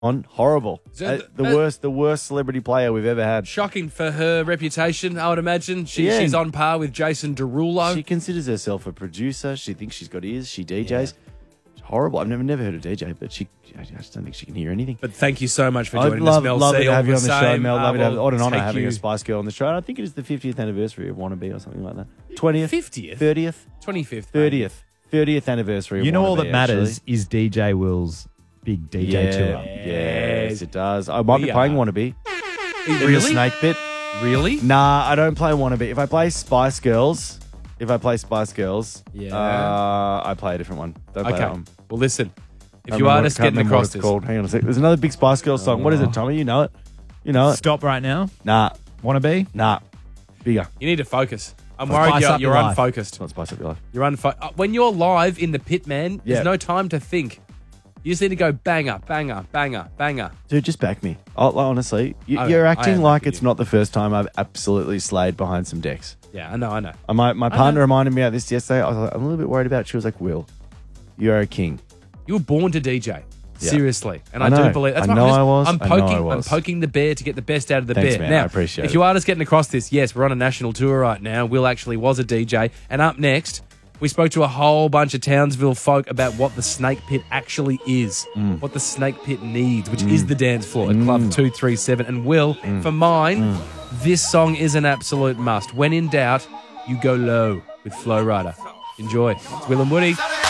On horrible. So The worst celebrity player we've ever had. Shocking for her reputation, I would imagine. She's on par with Jason Derulo. She considers herself a producer. She thinks she's got ears. She DJs. It's horrible. I've never heard a DJ, but I just don't think she can hear anything. But thank you so much for I'd joining us, Mel love C. to have you on the show, Same. Mel. Love to have what an honour take having you- a Spice Girl on the show. And I think it is the 50th anniversary of Wannabe or something like that. 20th? 50th? 30th? 25th. 30th anniversary of You know, all Wannabe, that matters actually. is DJ Will's big DJ tour. Yes, it does. I might be We playing are. Wannabe. In the Really? Snake Pit. Really? Nah, I don't play Wannabe. If I play Spice Girls, I play a different one. Don't play Okay. that one. Well, listen. If Can't you remember are what- just can't getting remember what across it's this, called. Hang on a sec. There's another big Spice Girls song. What is it, Tommy? You know it? You know it? Stop right now. Nah. Wanna be? Nah. Bigger. you need to focus. I'm Spice worried up you're your life. unfocused. It's not Spice Up Your Life. You're when you're live in the pit, man, Yeah. there's no time to think. You just need to go banger, banger, banger, banger. Dude, just back me. Honestly, I you're am acting like backing it's you. not the first time I've absolutely slayed behind some decks. Yeah, I know. My partner reminded me of this yesterday. I was like, I'm a little bit worried about it. She was like, Will, you're a king. You were born to DJ. Yeah. Seriously. And I I do know. believe that's I what know I'm just- I was. I'm I know poking I was. I'm poking the bear to get the best out of the Thanks, bear. man. Now, I appreciate if it. you are just getting across this, yes, we're on a national tour right now. Will actually was a DJ. And up next, we spoke to a whole bunch of Townsville folk about what the Snake Pit actually is, what the Snake Pit needs, which is the dance floor at Club 237. And Will, for mine, this song is an absolute must. When in doubt, you go low with Flow Rider. Enjoy. It's Will and Woody.